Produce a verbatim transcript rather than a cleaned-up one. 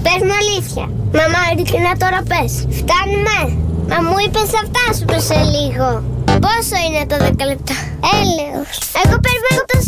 Πες μου αλήθεια. Μαμά, ειλικρινά τώρα πες. Φτάνουμε. Μα μου είπες θα φτάσουμε σε λίγο. Πόσο είναι το δέκα λεπτά? Έλεος. Εγώ περιμένω το